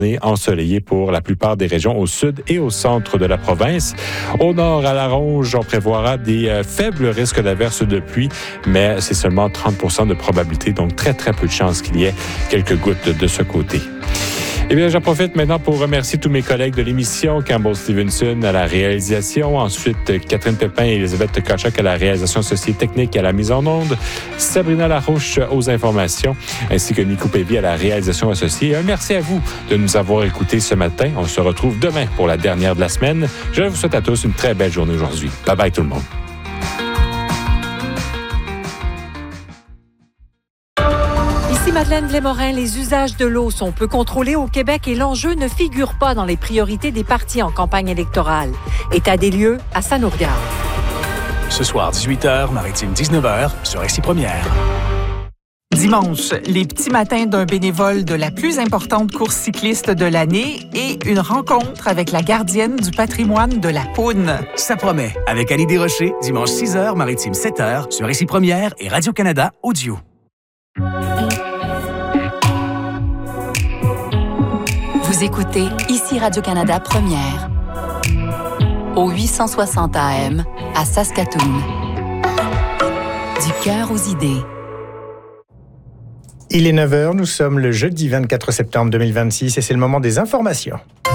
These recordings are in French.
Ensoleillé pour la plupart des régions au sud et au centre de la province. Au nord, à la Ronge, on prévoira des faibles risques d'averses de pluie, mais c'est seulement 30% de probabilité, donc très, très peu de chances qu'il y ait quelques gouttes de ce côté. Eh bien, j'en profite maintenant pour remercier tous mes collègues de l'émission, Campbell Stevenson à la réalisation, ensuite Catherine Pépin et Elisabeth Tkachuk à la réalisation associée technique et à la mise en onde, Sabrina Larouche aux informations, ainsi que Nico Pévy à la réalisation associée. Un merci à vous de nous avoir écoutés ce matin. On se retrouve demain pour la dernière de la semaine. Je vous souhaite à tous une très belle journée aujourd'hui. Bye bye tout le monde. Ici Madeleine Blais-Morin, les usages de l'eau sont peu contrôlés au Québec et l'enjeu ne figure pas dans les priorités des partis en campagne électorale. État des lieux à ça nous regarde. Ce soir, 18h, Maritime 19h, sur RCI Première. Dimanche, les petits matins d'un bénévole de la plus importante course cycliste de l'année et une rencontre avec la gardienne du patrimoine de la Poune. Ça promet, avec Annie Desrochers, dimanche 6h, Maritime 7h, sur RCI Première et Radio-Canada Audio. Vous écoutez ici Radio-Canada Première, au 860 AM à Saskatoon. Du cœur aux idées. Il est 9h, nous sommes le jeudi 24 septembre 2026 et c'est le moment des informations.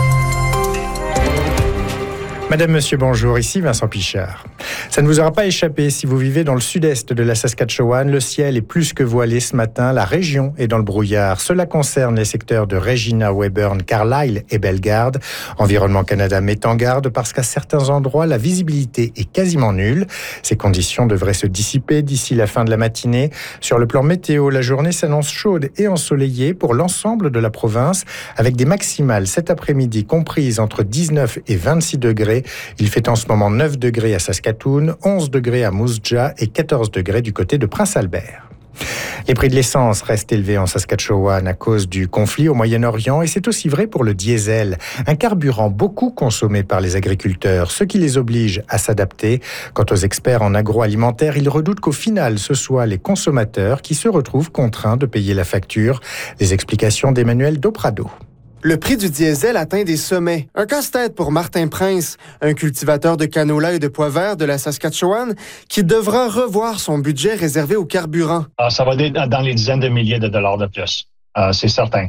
Madame, monsieur, bonjour, ici Vincent Pichard. Ça ne vous aura pas échappé, si vous vivez dans le sud-est de la Saskatchewan, le ciel est plus que voilé ce matin, la région est dans le brouillard. Cela concerne les secteurs de Regina, Weyburn, Carlisle et Bellegarde. Environnement Canada met en garde parce qu'à certains endroits, la visibilité est quasiment nulle. Ces conditions devraient se dissiper d'ici la fin de la matinée. Sur le plan météo, la journée s'annonce chaude et ensoleillée pour l'ensemble de la province, avec des maximales cet après-midi comprises entre 19 et 26 degrés. Il fait en ce moment 9 degrés à Saskatoon, 11 degrés à Moose Jaw et 14 degrés du côté de Prince-Albert. Les prix de l'essence restent élevés en Saskatchewan à cause du conflit au Moyen-Orient et c'est aussi vrai pour le diesel, un carburant beaucoup consommé par les agriculteurs, ce qui les oblige à s'adapter. Quant aux experts en agroalimentaire, ils redoutent qu'au final, ce soit les consommateurs qui se retrouvent contraints de payer la facture. Les explications d'Emmanuel Doprado. Le prix du diesel atteint des sommets. Un casse-tête pour Martin Prince, un cultivateur de canola et de pois verts de la Saskatchewan, qui devra revoir son budget réservé au carburant. Ça va être dans les dizaines de milliers de dollars de plus, c'est certain.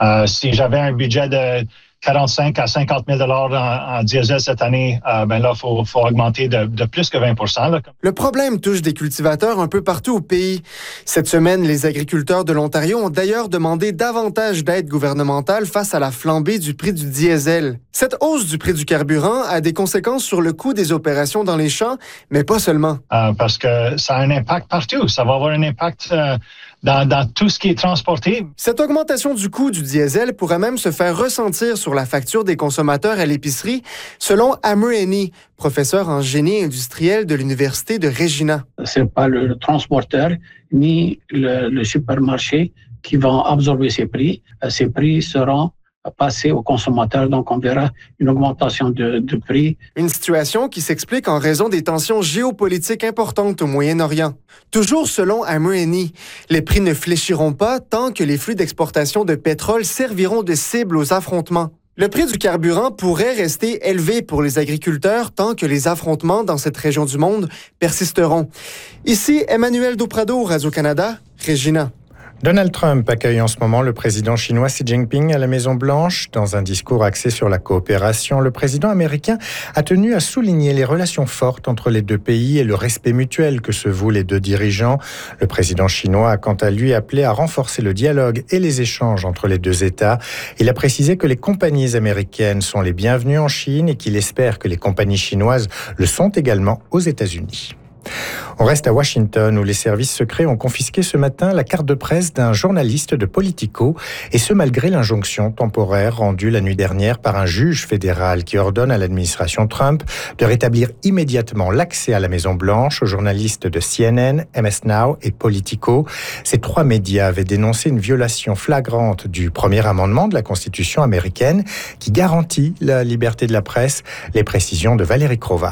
Si j'avais un budget de 45 à 50 000 en diesel cette année, ben là, faut augmenter de plus que 20 %. Là. Le problème touche des cultivateurs un peu partout au pays. Cette semaine, les agriculteurs de l'Ontario ont d'ailleurs demandé davantage d'aide gouvernementale face à la flambée du prix du diesel. Cette hausse du prix du carburant a des conséquences sur le coût des opérations dans les champs, mais pas seulement. Parce que ça a un impact partout. Ça va avoir un impact dans tout ce qui est transporté. Cette augmentation du coût du diesel pourrait même se faire ressentir sur la facture des consommateurs à l'épicerie, selon Amr Eni, professeur en génie industriel de l'Université de Regina. C'est pas le transporteur ni le supermarché qui vont absorber ces prix. Ces prix seront passer aux consommateurs, donc on verra une augmentation de prix. Une situation qui s'explique en raison des tensions géopolitiques importantes au Moyen-Orient. Toujours selon Amr Eni, les prix ne fléchiront pas tant que les flux d'exportation de pétrole serviront de cible aux affrontements. Le prix du carburant pourrait rester élevé pour les agriculteurs tant que les affrontements dans cette région du monde persisteront. Ici, Emmanuel Doprado, Radio-Canada, Regina. Donald Trump accueille en ce moment le président chinois Xi Jinping à la Maison-Blanche. Dans un discours axé sur la coopération, le président américain a tenu à souligner les relations fortes entre les deux pays et le respect mutuel que se vouent les deux dirigeants. Le président chinois a quant à lui appelé à renforcer le dialogue et les échanges entre les deux États. Il a précisé que les compagnies américaines sont les bienvenues en Chine et qu'il espère que les compagnies chinoises le sont également aux États-Unis. On reste à Washington où les services secrets ont confisqué ce matin la carte de presse d'un journaliste de Politico et ce malgré l'injonction temporaire rendue la nuit dernière par un juge fédéral qui ordonne à l'administration Trump de rétablir immédiatement l'accès à la Maison-Blanche aux journalistes de CNN, MS Now et Politico. Ces trois médias avaient dénoncé une violation flagrante du premier amendement de la Constitution américaine qui garantit la liberté de la presse. Les précisions de Valérie Crova.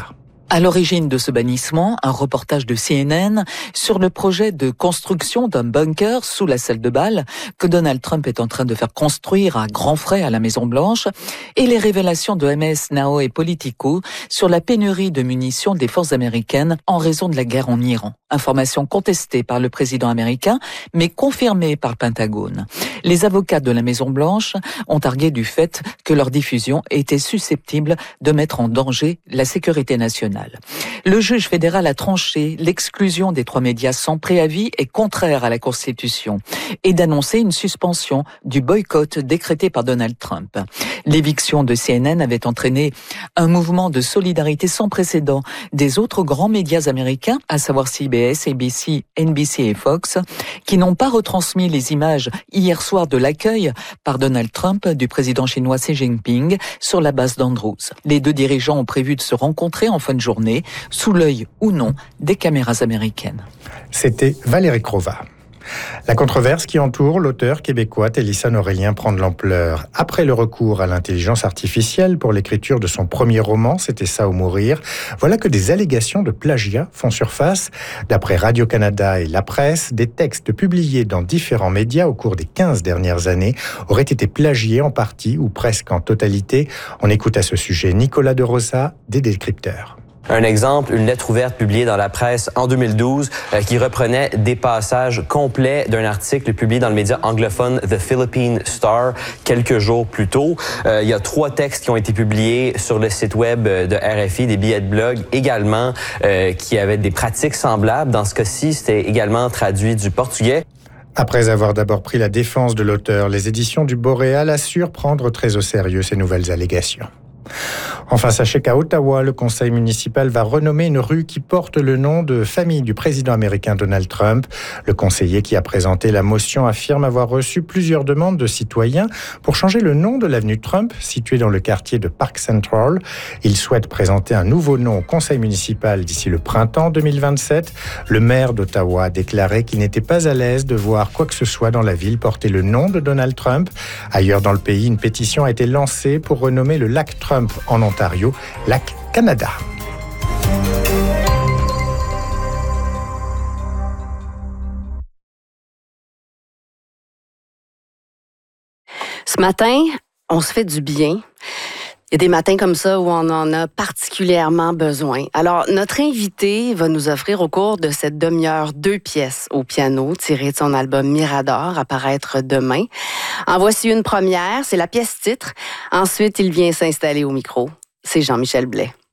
À l'origine de ce bannissement, un reportage de CNN sur le projet de construction d'un bunker sous la salle de bal que Donald Trump est en train de faire construire à grands frais à la Maison-Blanche et les révélations de MS Now et Politico sur la pénurie de munitions des forces américaines en raison de la guerre en Iran. Information contestée par le président américain, mais confirmée par le Pentagone. Les avocats de la Maison-Blanche ont argué du fait que leur diffusion était susceptible de mettre en danger la sécurité nationale. Le juge fédéral a tranché l'exclusion des 3 médias sans préavis est contraire à la Constitution et d'annoncer une suspension du boycott décrété par Donald Trump. L'éviction de CNN avait entraîné un mouvement de solidarité sans précédent des autres grands médias américains, à savoir CBS, ABC, NBC et Fox, qui n'ont pas retransmis les images hier soir de l'accueil par Donald Trump du président chinois Xi Jinping sur la base d'Andrews. Les 2 dirigeants ont prévu de se rencontrer en fin de journée, sous l'œil ou non des caméras américaines. C'était Valérie Crova. La controverse qui entoure l'auteur québécois Télisson Aurélien prend de l'ampleur. Après le recours à l'intelligence artificielle pour l'écriture de son premier roman, C'était ça ou mourir, voilà que des allégations de plagiat font surface. D'après Radio-Canada et La Presse, des textes publiés dans différents médias au cours des 15 dernières années auraient été plagiés en partie ou presque en totalité. On écoute à ce sujet Nicolas de Rosa, des Décrypteurs. Un exemple, une lettre ouverte publiée dans la presse en 2012 qui reprenait des passages complets d'un article publié dans le média anglophone The Philippine Star quelques jours plus tôt. Il y a 3 textes qui ont été publiés sur le site web de RFI, des billets de blog également qui avaient des pratiques semblables. Dans ce cas-ci, c'était également traduit du portugais. Après avoir d'abord pris la défense de l'auteur, les éditions du Boréal assurent prendre très au sérieux ces nouvelles allégations. Enfin, sachez qu'à Ottawa, le conseil municipal va renommer une rue qui porte le nom de famille du président américain Donald Trump. Le conseiller qui a présenté la motion affirme avoir reçu plusieurs demandes de citoyens pour changer le nom de l'avenue Trump, située dans le quartier de Park Central. Il souhaite présenter un nouveau nom au conseil municipal d'ici le printemps 2027. Le maire d'Ottawa a déclaré qu'il n'était pas à l'aise de voir quoi que ce soit dans la ville porter le nom de Donald Trump. Ailleurs dans le pays, une pétition a été lancée pour renommer le lac Trump en Ontario, lac Canada. Ce matin, on se fait du bien. Il y a des matins comme ça où on en a particulièrement besoin. Alors, notre invité va nous offrir au cours de cette demi-heure 2 pièces au piano tirées de son album Mirador, à paraître demain. En voici une première, c'est la pièce titre. Ensuite, il vient s'installer au micro. C'est Jean-Michel Blais.